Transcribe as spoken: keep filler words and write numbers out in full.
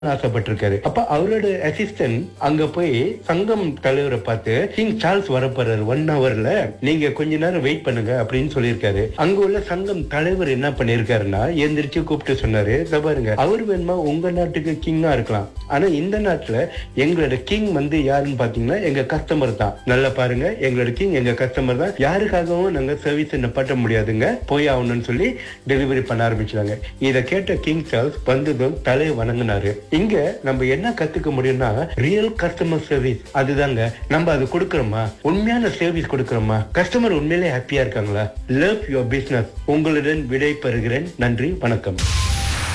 ஆசைப்பட்டிருக்காரு. அப்ப அவரோட அசிஸ்டன்ட் அங்க போய் சங்கம் தலைவரை பார்த்து கிங் சார்ல்ஸ் வரப்போறாரு ஒன் ஹவர்ல, நீங்க கொஞ்ச நேரம் வெயிட் பண்ணுங்க அப்படின்னு சொல்லியிருக்காரு. அங்க உள்ள சங்கம் தலைவர் என்ன பண்ணிருக்காருன்னா எந்திரிச்சு கூப்பிட்டு சொன்னாரு, "இத பாருங்க, அவர் வேணுமா உங்க நாட்டுக்கு கிங்கா இருக்கலாம், ஆனா இந்த நாட்டுல எங்களோட கிங் வந்து யாருன்னு பாத்தீங்கன்னா எங்க கஸ்டமர் தான். நல்லா பாருங்க, எங்களோட கிங் எங்க கஸ்டமர் தான், யாருக்காகவும் நாங்க சர்வீஸ் நிப்பாட்ட முடியாதுங்க, போய் ஆகணும்னு சொல்லி டெலிவரி பண்ண ஆரம்பிச்சாங்க." இத கேட்ட கிங் சார்ல்ஸ் வந்ததும் தலையை வணங்கினாரு. இங்க நம்ம என்ன கத்துக்க முடியும்னா ரியல் கஸ்டமர் சர்வீஸ் அதுதாங்க. நம்ம அது கொடுக்கறோமா, உண்மையான சர்வீஸ் கொடுக்கறோமா, கஸ்டமர் உண்மையிலே ஹாப்பியா இருக்காங்களா? Love your business. உங்களுடன் விடை பெறுகிறேன். நன்றி, வணக்கம்.